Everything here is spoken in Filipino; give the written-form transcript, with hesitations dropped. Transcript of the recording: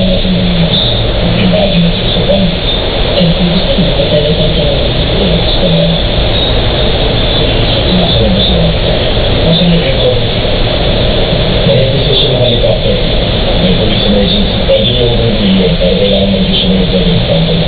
natin mag-imaginative sa one. Eh, kung gusto mo, magteleport ka naman. Gusto mo, nasa labas na. Nasa nag-ito, may position ng helicopter. May police emergency. Pwede niyo overview yun, pero kailangan mag-issue ng ito yung company.